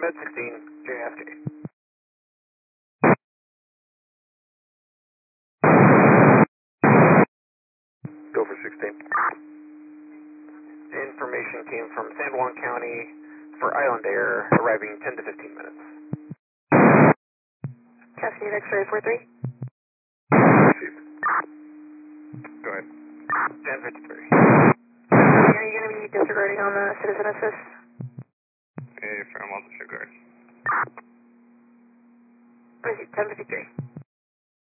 Med 16, JFK. Go for 16. Information came from San Juan County for Island Air, arriving 10 to 15 minutes. Cascade X-ray 43. Received. Go ahead. 1053. Are you going to be disregarding on the citizen assist? Okay, from on the disregard. What is it, 1053?